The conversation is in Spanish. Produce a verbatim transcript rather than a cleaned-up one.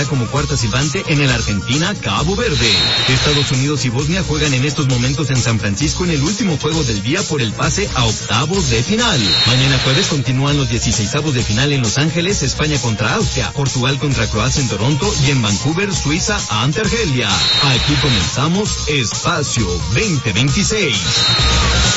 como cuarta silbante en el Argentina-Cabo Verde. Estados Unidos y Bosnia juegan en estos momentos en San Francisco en el último juego del día por el pase a octavos de final. Mañana jueves continúan los dieciseisavos de final en Los Ángeles, España contra Austria, Portugal contra Croacia en Toronto y en Vancouver, Suiza ante Argelia. Aquí comenzamos Espacio veinte veintiséis.